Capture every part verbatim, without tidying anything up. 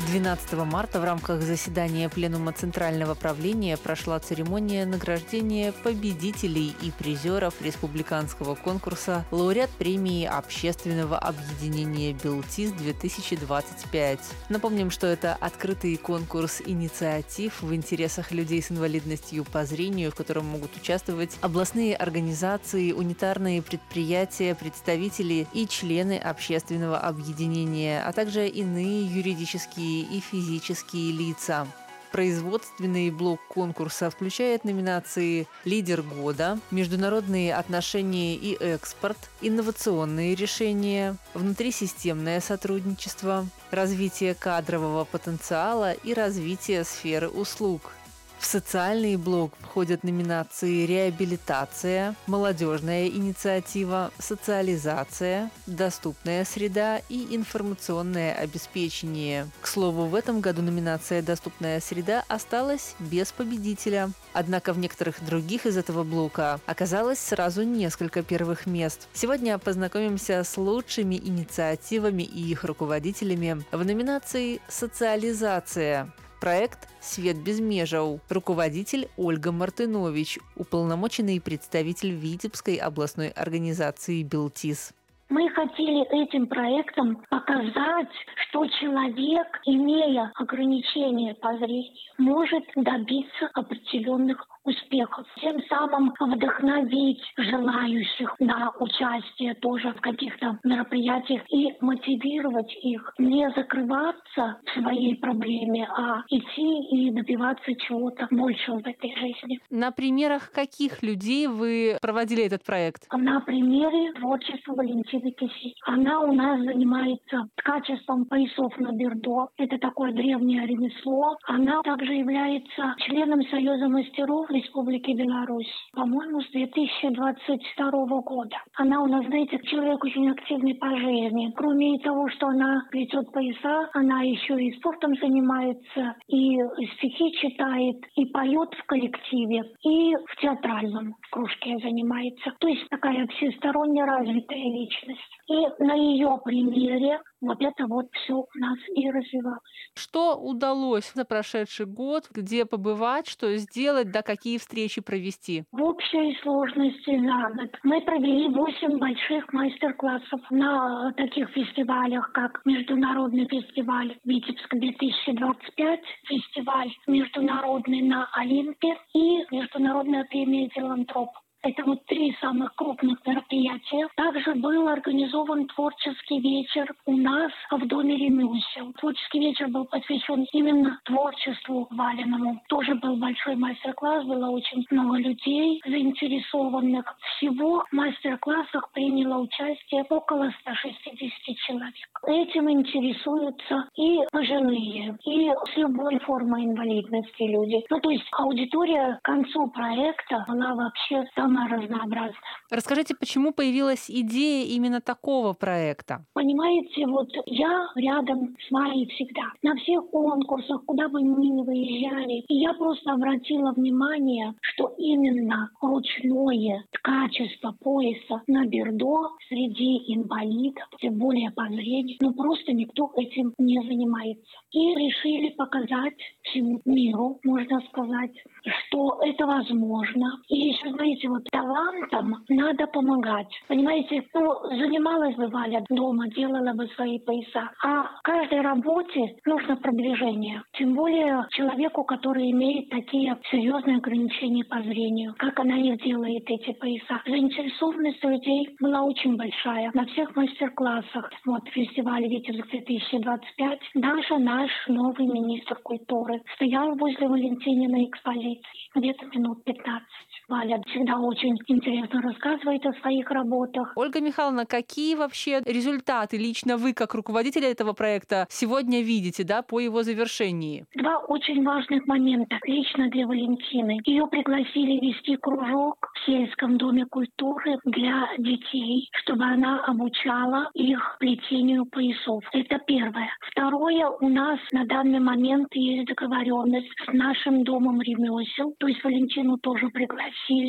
двенадцатого марта в рамках заседания Пленума Центрального правления прошла церемония награждения победителей и призеров республиканского конкурса «Лауреат премии Общественного объединения Белтис-две тысячи двадцать пять». Напомним, что это открытый конкурс инициатив в интересах людей с инвалидностью по зрению, в котором могут участвовать областные организации, унитарные предприятия, представители и члены общественного объединения, а также иные юридические и физические лица. Производственный блок конкурса включает номинации «Лидер года», «Международные отношения и экспорт», «Инновационные решения», «Внутрисистемное сотрудничество», «Развитие кадрового потенциала» и «Развитие сферы услуг». В социальный блок входят номинации «Реабилитация», «Молодежная инициатива», «Социализация», «Доступная среда» и «Информационное обеспечение». К слову, в этом году номинация «Доступная среда» осталась без победителя. Однако в некоторых других из этого блока оказалось сразу несколько первых мест. Сегодня познакомимся с лучшими инициативами и их руководителями в номинации «Социализация». Проект «Свет без межаў». Руководитель Ольга Мартынович, уполномоченный представитель Витебской областной организации «Белтис». Мы хотели этим проектом показать, что человек, имея ограничения по зрению, может добиться определенных успехов. Тем самым вдохновить желающих на участие тоже в каких-то мероприятиях и мотивировать их не закрываться в своей проблеме, а идти и добиваться чего-то большего в этой жизни. На примерах каких людей вы проводили этот проект? На примере творчества Валентины Киси. Она у нас занимается ткачеством поясов на бердо. Это такое древнее ремесло. Она также является членом Союза мастеров Республики Беларусь, по-моему, с две тысячи двадцать второго года. Она у нас, знаете, человек очень активный по жизни. Кроме того, что она плетет пояса, она еще и спортом занимается, и стихи читает, и поет в коллективе, и в театральном кружке занимается. То есть такая всесторонне развитая личность. И на ее примере вот это вот все у нас и развивалось. Что удалось за прошедший год, где побывать, что сделать, да какие встречи провести? В общей сложности за год мы провели восемь больших мастер-классов на таких фестивалях, как Международный фестиваль Витебск-две тысячи двадцать пять, фестиваль международный на Олимпе и Международная премия «Филантроп». Это вот три самых крупных мероприятия. Также был организован творческий вечер у нас в доме ремесел. Творческий вечер был посвящен именно творчеству Валиному. Тоже был большой мастер-класс, было очень много людей заинтересованных. Всего в мастер-классах приняло участие около ста шестидесяти человек. Этим интересуются и пожилые, и с любой формой инвалидности люди. Ну, то есть аудитория к концу проекта была вообще самая разнообразная. Расскажите, почему появилась идея именно такого проекта? Понимаете, вот я рядом с Валей всегда. На всех конкурсах, куда бы мы ни выезжали. И я просто обратила внимание, что именно ручное ткачество пояса на бердо среди инвалидов, тем более по зрению, ну просто никто этим не занимается. И решили показать всему миру, можно сказать, что это возможно. И еще, знаете, вот талантам надо помогать. Понимаете, ну, занималась бы Валя дома, делала бы свои пояса. А каждой работе нужно продвижение. Тем более человеку, который имеет такие серьезные ограничения по зрению. Как она их делает, эти пояса. Заинтересованность у людей была очень большая. На всех мастер-классах, вот фестиваль Витебск-две тысячи двадцать пять, даже наш новый министр культуры стоял возле Валентининой экспозиции где-то минут пятнадцать. Валя всегда очень интересно рассказывает о своих работах. Ольга Михайловна, какие вообще результаты лично вы, как руководитель этого проекта, сегодня видите, да, по его завершении? Два очень важных момента лично для Валентины. Ее пригласили вести кружок в сельском доме культуры для детей, чтобы она обучала их плетению поясов. Это первое. Второе, у нас на данный момент есть договоренность с нашим домом ремесел, то есть Валентину тоже пригласили. И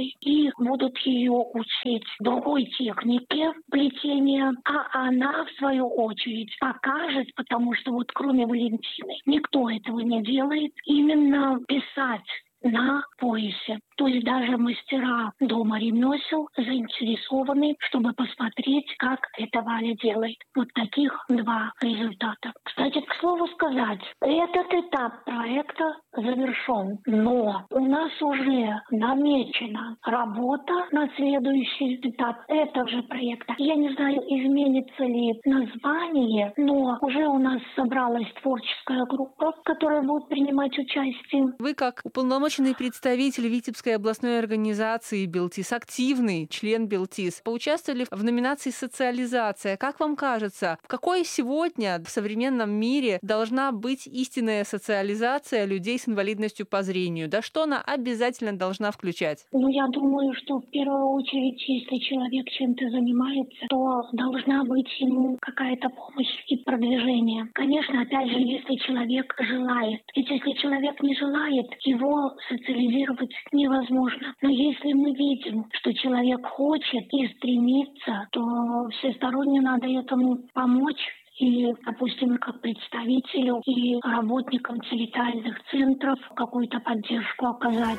и будут ее учить другой технике плетения, а она, в свою очередь, покажет, потому что вот кроме Валентины никто этого не делает, именно писать на поясе. То есть даже мастера дома ремесел заинтересованы, чтобы посмотреть, как это Валя делает. Вот таких два результата. Кстати, к слову сказать, этот этап проекта завершен, но у нас уже намечена работа на следующий этап этого же проекта. Я не знаю, изменится ли название, но уже у нас собралась творческая группа, которая будет принимать участие. Вы, как уполномоченный представитель Витебской областной организации «Белтис», активный член «Белтис», поучаствовали в номинации «Социализация». Как вам кажется, в какой сегодня в современном мире должна быть истинная социализация людей с инвалидностью по зрению? Да что она обязательно должна включать? Ну, я думаю, что в первую очередь, если человек чем-то занимается, то должна быть ему какая-то помощь и продвижение. Конечно, опять же, если человек желает. Ведь если человек не желает, его социализировать невозможно. Но если мы видим, что человек хочет и стремится, то всесторонне надо этому помочь. И, допустим, как представителю и работникам территориальных центров какую-то поддержку оказать.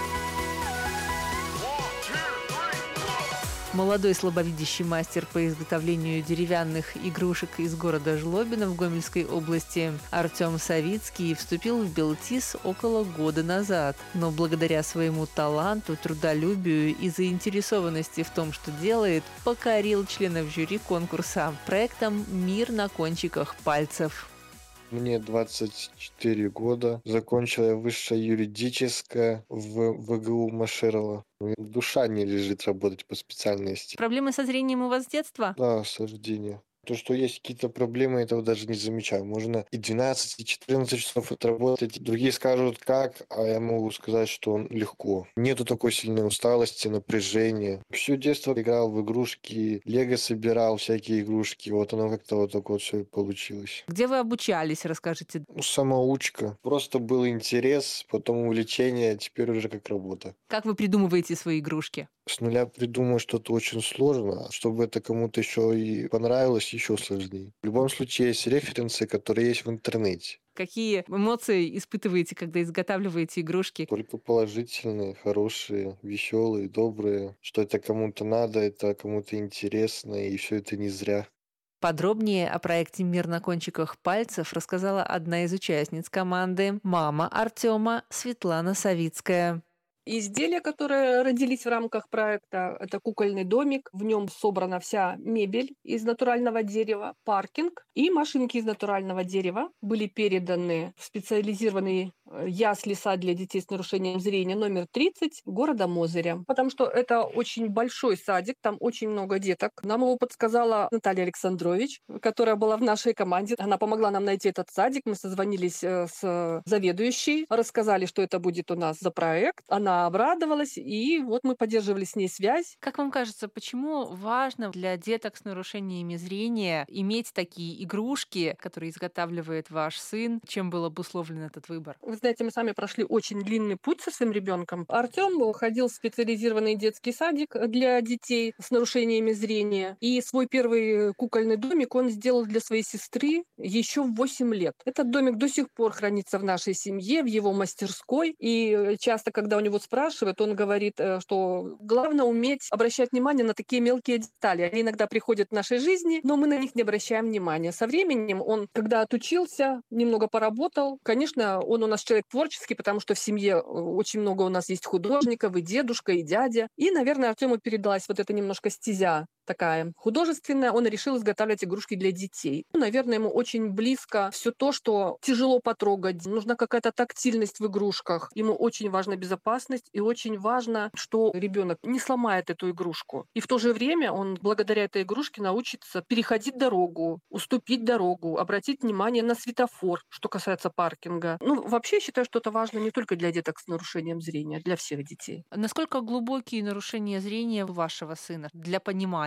Молодой слабовидящий мастер по изготовлению деревянных игрушек из города Жлобино в Гомельской области Артем Савицкий вступил в Белтис около года назад. Но благодаря своему таланту, трудолюбию и заинтересованности в том, что делает, покорил членов жюри конкурса проектом «Мир на кончиках пальцев». Мне двадцать четыре года. Закончил я высшее юридическое в ВГУ Машерова. Душа не лежит работать по специальности. Проблемы со зрением у вас с детства? Да, с рождения. То, что есть какие-то проблемы, этого даже не замечаю. Можно и двенадцать, и четырнадцать часов отработать. Другие скажут, как, а я могу сказать, что легко. Нету такой сильной усталости, напряжения. Всё детство играл в игрушки, лего собирал, всякие игрушки. Вот оно как-то вот так вот все и получилось. Где вы обучались, расскажите? Ну, самоучка. Просто был интерес, потом увлечение, теперь уже как работа. Как вы придумываете свои игрушки? С нуля придумать что-то очень сложно, а чтобы это кому-то еще и понравилось, еще сложнее. В любом случае есть референсы, которые есть в интернете. Какие эмоции испытываете, когда изготавливаете игрушки? Только положительные, хорошие, веселые, добрые. Что это кому-то надо, это кому-то интересно, и все это не зря. Подробнее о проекте «Мир на кончиках пальцев» рассказала одна из участниц команды, мама Артема Светлана Савицкая. Изделия, которые родились в рамках проекта, это кукольный домик. В нем собрана вся мебель из натурального дерева, паркинг и машинки из натурального дерева. Были переданы в специализированный ясли-сад для детей с нарушением зрения номер тридцать города Мозыря. Потому что это очень большой садик, там очень много деток. Нам его подсказала Наталья Александрович, которая была в нашей команде. Она помогла нам найти этот садик. Мы созвонились с заведующей, рассказали, что это будет у нас за проект. Она обрадовалась, и вот мы поддерживали с ней связь. Как вам кажется, почему важно для деток с нарушениями зрения иметь такие игрушки, которые изготавливает ваш сын? Чем был обусловлен этот выбор? Вы знаете, мы сами прошли очень длинный путь со своим ребенком. Артем ходил в специализированный детский садик для детей с нарушениями зрения. И свой первый кукольный домик он сделал для своей сестры еще в восемь лет. Этот домик до сих пор хранится в нашей семье, в его мастерской. И часто, когда у него спрашивают, он говорит, что главное уметь обращать внимание на такие мелкие детали. Они иногда приходят в нашей жизни, но мы на них не обращаем внимания. Со временем он, когда отучился, немного поработал. Конечно, он у нас человек творческий, потому что в семье очень много у нас есть художников, и дедушка, и дядя. И, наверное, Артему передалась вот эта немножко стезя такая художественная, он решил изготавливать игрушки для детей. Наверное, ему очень близко все то, что тяжело потрогать. Нужна какая-то тактильность в игрушках. Ему очень важна безопасность и очень важно, что ребенок не сломает эту игрушку. И в то же время он благодаря этой игрушке научится переходить дорогу, уступить дорогу, обратить внимание на светофор, что касается паркинга. Ну, вообще, я считаю, что это важно не только для деток с нарушением зрения, для всех детей. Насколько глубокие нарушения зрения вашего сына для понимания?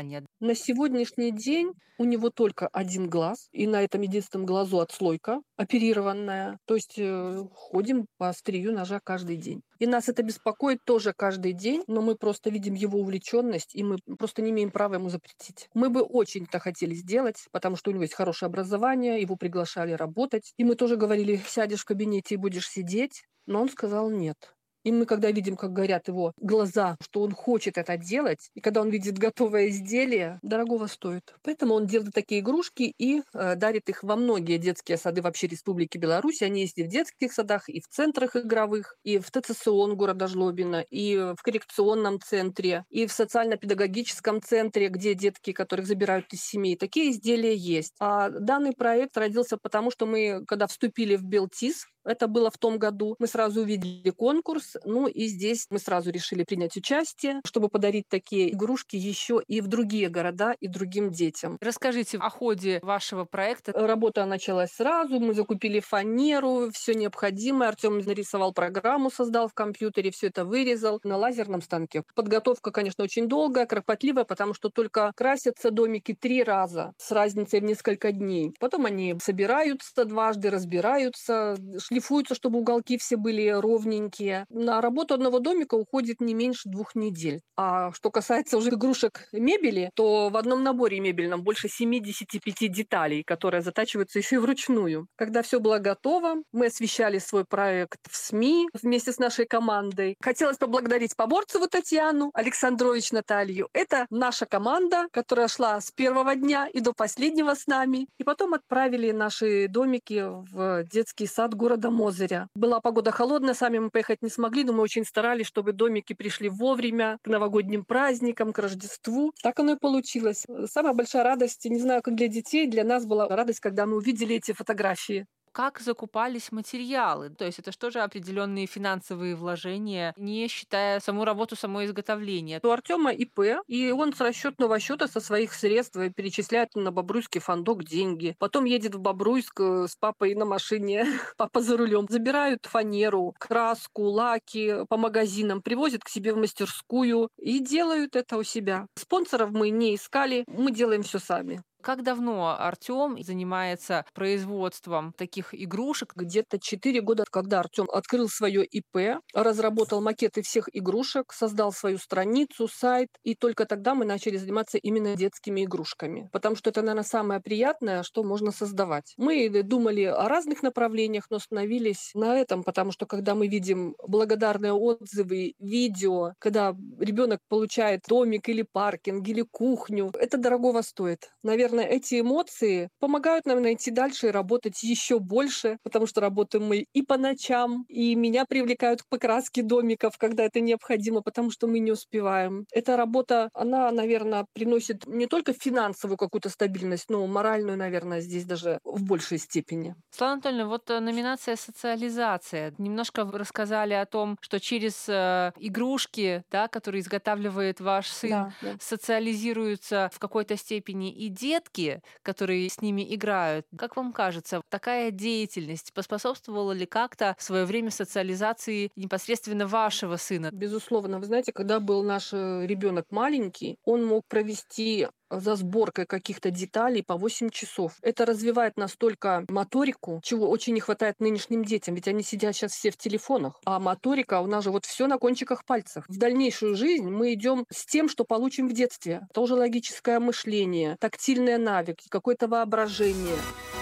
зрения? На сегодняшний день у него только один глаз, и на этом единственном глазу отслойка оперированная. То есть э, ходим по острию ножа каждый день. И нас это беспокоит тоже каждый день, но мы просто видим его увлеченность, и мы просто не имеем права ему запретить. Мы бы очень-то хотели сделать, потому что у него есть хорошее образование, его приглашали работать. И мы тоже говорили, сядешь в кабинете и будешь сидеть, но он сказал нет. И мы, когда видим, как горят его глаза, что он хочет это делать, и когда он видит готовое изделие, дорогого стоит. Поэтому он делает такие игрушки и э, дарит их во многие детские сады вообще Республики Беларусь. Они есть и в детских садах, и в центрах игровых, и в ТЦСОН города Жлобина, и в коррекционном центре, и в социально-педагогическом центре, где детки, которых забирают из семей. Такие изделия есть. А данный проект родился потому, что мы, когда вступили в Белтис, это было в том году. Мы сразу увидели конкурс, ну и здесь мы сразу решили принять участие, чтобы подарить такие игрушки еще и в другие города и другим детям. Расскажите о ходе вашего проекта. Работа началась сразу, мы закупили фанеру, все необходимое. Артем нарисовал программу, создал в компьютере, все это вырезал на лазерном станке. Подготовка, конечно, очень долгая, кропотливая, потому что только красятся домики три раза с разницей в несколько дней. Потом они собираются дважды, разбираются, шлифуются, чтобы уголки все были ровненькие. На работу одного домика уходит не меньше двух недель. А что касается уже игрушек мебели, то в одном наборе мебельном больше семьдесят пять деталей, которые затачиваются еще и вручную. Когда все было готово, мы освещали свой проект в СМИ вместе с нашей командой. Хотелось поблагодарить Поборцеву Татьяну, Александрович Наталью. Это наша команда, которая шла с первого дня и до последнего с нами. И потом отправили наши домики в детский сад города Мозыря. Была погода холодная, сами мы поехать не смогли, но мы очень старались, чтобы домики пришли вовремя к новогодним праздникам, к Рождеству. Так оно и получилось. Самая большая радость, не знаю, как для детей, для нас была радость, когда мы увидели эти фотографии. Как закупались материалы? То есть это что же определенные финансовые вложения, не считая саму работу, само изготовление? У Артема ИП, и он с расчетного счета со своих средств перечисляет на Бобруйский фондок деньги. Потом едет в Бобруйск с папой на машине, папа за рулем. Забирают фанеру, краску, лаки по магазинам, привозят к себе в мастерскую и делают это у себя. Спонсоров мы не искали, мы делаем все сами. Как давно Артем занимается производством таких игрушек? Где-то четыре года, когда Артем открыл свое ИП, разработал макеты всех игрушек, создал свою страницу, сайт, и только тогда мы начали заниматься именно детскими игрушками. Потому что это, наверное, самое приятное, что можно создавать. Мы думали о разных направлениях, но остановились на этом, потому что когда мы видим благодарные отзывы, видео, когда ребенок получает домик или паркинг, или кухню, это дорогого стоит. Наверное, эти эмоции помогают нам найти дальше и работать еще больше, потому что работаем мы и по ночам, и меня привлекают к покраске домиков, когда это необходимо, потому что мы не успеваем. Эта работа, она, наверное, приносит не только финансовую какую-то стабильность, но моральную, наверное, здесь даже в большей степени. Светлана Анатольевна, вот номинация «Социализация». Немножко вы рассказали о том, что через э, игрушки, да, которые изготавливает ваш сын, Да, да. социализируются в какой-то степени и дети, которые с ними играют. Как вам кажется, такая деятельность поспособствовала ли как-то в свое время социализации непосредственно вашего сына? Безусловно. Вы знаете, когда был наш ребенок маленький, он мог провести за сборкой каких-то деталей по восемь часов. Это развивает настолько моторику, чего очень не хватает нынешним детям, ведь они сидят сейчас все в телефонах. А моторика у нас же вот все на кончиках пальцев. В дальнейшую жизнь мы идем с тем, что получим в детстве. Тоже логическое мышление, тактильные навыки, какое-то воображение.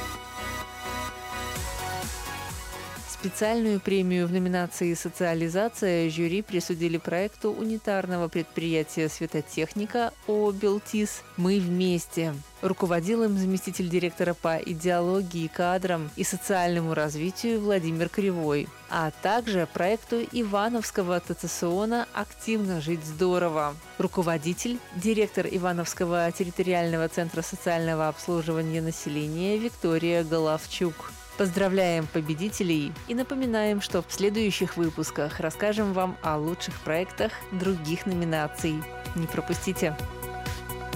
Специальную премию в номинации «Социализация» жюри присудили проекту унитарного предприятия «Светотехника» ООО «Белтис» «Мы вместе». Руководил им заместитель директора по идеологии, кадрам и социальному развитию Владимир Кривой, а также проекту Ивановского ТЦСОНа «Активно жить здорово». Руководитель, директор Ивановского территориального центра социального обслуживания населения Виктория Головчук. Поздравляем победителей и напоминаем, что в следующих выпусках расскажем вам о лучших проектах других номинаций. Не пропустите!